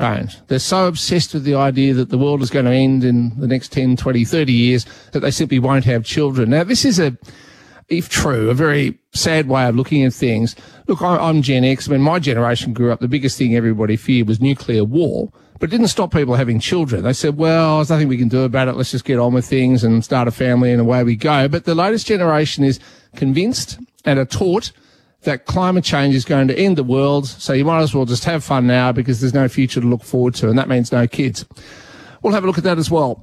don't. They're so obsessed with the idea that the world is going to end in the next 10, 20, 30 years that they simply won't have children. Now, this is if true, a very sad way of looking at things. Look, I'm Gen X. When my generation grew up, the biggest thing everybody feared was nuclear war, but it didn't stop people having children. They said, well, there's nothing we can do about it. Let's just get on with things and start a family and away we go. But the latest generation is convinced and are taught that climate change is going to end the world, so you might as well just have fun now because there's no future to look forward to, and that means no kids. We'll have a look at that as well.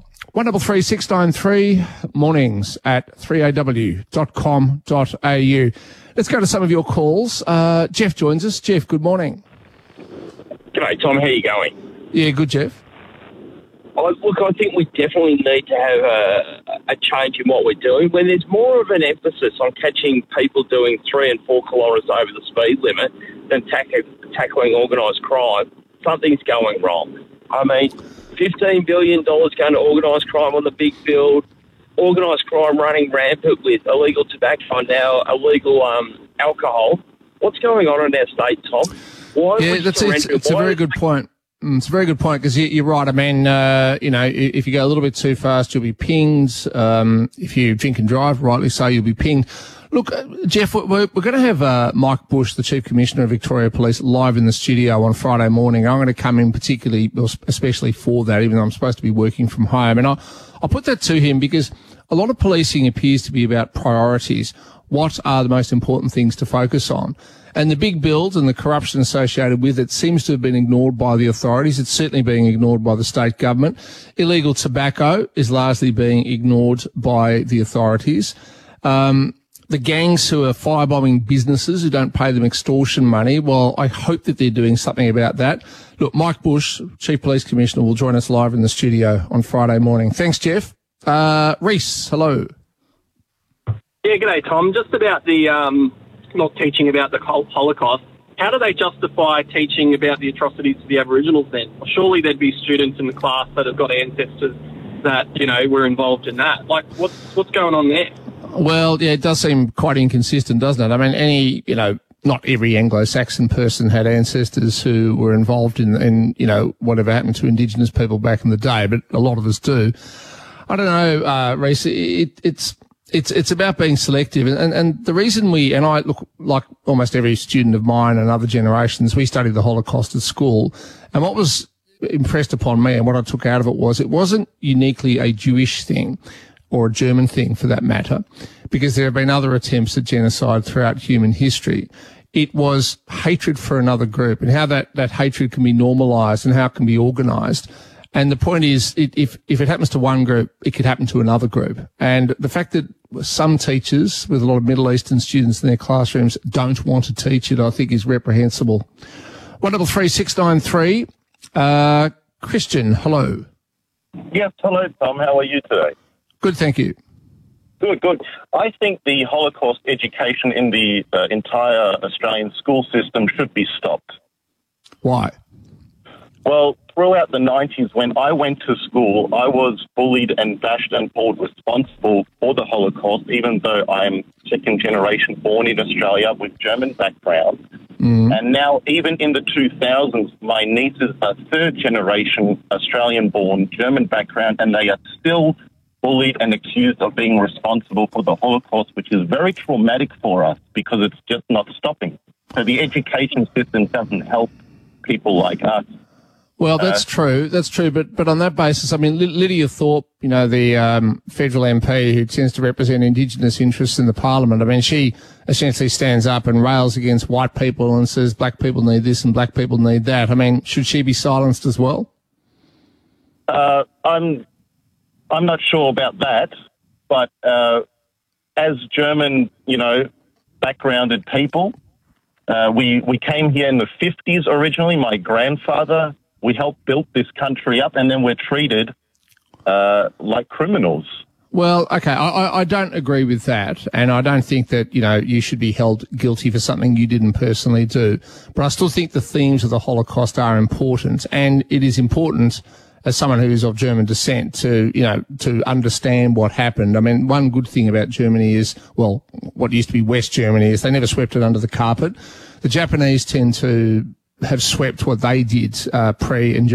133693, mornings at 3aw.com.au. Let's go to some of your calls. Jeff joins us. Jeff, good morning. G'day, Tom. How are you going? Yeah, good, Jeff. Look, I think we definitely need to have a change in what we're doing. When there's more of an emphasis on catching people doing 3 and 4 kilometres over the speed limit than tackling organised crime, something's going wrong. I mean, $15 billion going to organised crime on the big build, organised crime running rampant with illegal tobacco and now illegal alcohol. What's going on in our state, Tom? It's a very good point. It's a very good point because you're right. I mean, if you go a little bit too fast, you'll be pinged. If you drink and drive, rightly so, you'll be pinged. Look, Jeff, we're going to have Mike Bush, the Chief Commissioner of Victoria Police, live in the studio on Friday morning. I'm going to come in especially for that, even though I'm supposed to be working from home. And I'll put that to him because a lot of policing appears to be about priorities. What are the most important things to focus on? And the big build and the corruption associated with it seems to have been ignored by the authorities. It's certainly being ignored by the state government. Illegal tobacco is largely being ignored by the authorities. The gangs who are firebombing businesses who don't pay them extortion money, well, I hope that they're doing something about that. Look, Mike Bush, Chief Police Commissioner, will join us live in the studio on Friday morning. Thanks, Jeff. Reese, hello. Yeah, g'day, Tom. Just about the not teaching about the Holocaust, how do they justify teaching about the atrocities of the Aboriginals then? Surely there'd be students in the class that have got ancestors that, were involved in that. Like, what's going on there? Well, yeah, it does seem quite inconsistent, doesn't it? I mean, not every Anglo-Saxon person had ancestors who were involved in whatever happened to Indigenous people back in the day, but a lot of us do. I don't know, Reece, it's about being selective. And the reason I look like almost every student of mine and other generations, we studied the Holocaust at school. And what was impressed upon me and what I took out of it wasn't uniquely a Jewish thing or a German thing for that matter, because there have been other attempts at genocide throughout human history. It was hatred for another group and how that hatred can be normalised and how it can be organised. And the point is, if it happens to one group, it could happen to another group. And the fact that some teachers with a lot of Middle Eastern students in their classrooms don't want to teach it, I think is reprehensible. 133693, Christian, hello. Yes, hello, Tom. How are you today? Good, thank you. Good. I think the Holocaust education in the entire Australian school system should be stopped. Why? Well, throughout the 90s, when I went to school, I was bullied and bashed and called responsible for the Holocaust, even though I'm second generation born in Australia with German background. And now, even in the 2000s, my nieces are third generation Australian born, German background, and they are still bullied and accused of being responsible for the Holocaust, which is very traumatic for us because it's just not stopping. So the education system doesn't help people like us. Well, that's true. But on that basis, I mean, Lydia Thorpe, the federal MP who tends to represent Indigenous interests in the Parliament, I mean, she essentially stands up and rails against white people and says black people need this and black people need that. I mean, should she be silenced as well? I'm not sure about that, but as German, backgrounded people, we came here in the 50s originally. My grandfather, we helped build this country up, and then we're treated like criminals. Well, okay, I don't agree with that, and I don't think that, you should be held guilty for something you didn't personally do. But I still think the themes of the Holocaust are important, and it is important as someone who is of German descent to understand what happened. I mean, one good thing about Germany is, well, what used to be West Germany is they never swept it under the carpet. The Japanese tend to have swept what they did pre and